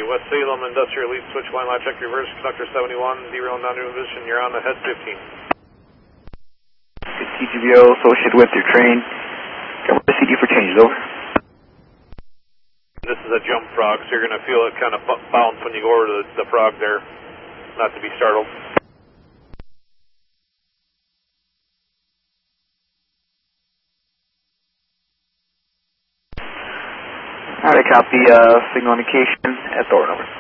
West Salem, Industrial Elite, switch line, live check, reverse, conductor 71, derail, non-new position, you're on the head 15. TGBO, associated with your train. Come with CD for changes, over. This is a jump frog, so you're going to feel it kind of bounce when you go over to the frog there, not to be startled. Alright, copy signal indication at door number.